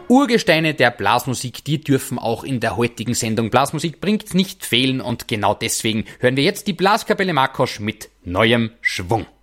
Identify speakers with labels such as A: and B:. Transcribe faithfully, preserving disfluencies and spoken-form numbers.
A: Urgesteine der Blasmusik, die dürfen auch in der heutigen Sendung Blasmusik bringt nicht fehlen und genau deswegen hören wir jetzt die Blaskapelle Makosch mit neuem Schwung.